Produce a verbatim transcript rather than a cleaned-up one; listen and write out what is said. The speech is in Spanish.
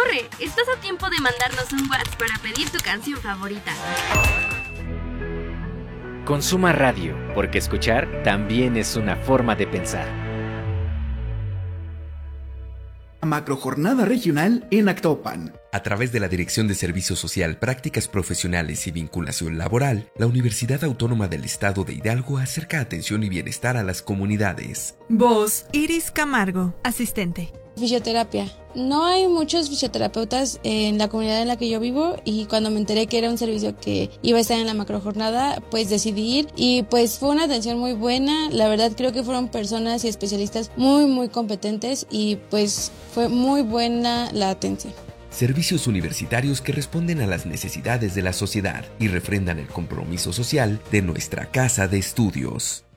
¡Corre! Estás a tiempo de mandarnos un WhatsApp para pedir tu canción favorita. Consuma radio, porque escuchar también es una forma de pensar. Macrojornada regional en Actopan. A través de la Dirección de Servicio Social, Prácticas Profesionales y Vinculación Laboral, la Universidad Autónoma del Estado de Hidalgo acerca atención y bienestar a las comunidades. Voz, Iris Camargo, asistente. Fisioterapia. No hay muchos fisioterapeutas en la comunidad en la que yo vivo y cuando me enteré que era un servicio que iba a estar en la macrojornada, pues decidí ir y pues fue una atención muy buena. La verdad creo que fueron personas y especialistas muy muy competentes y pues fue muy buena la atención. Servicios universitarios que responden a las necesidades de la sociedad y refrendan el compromiso social de nuestra casa de estudios.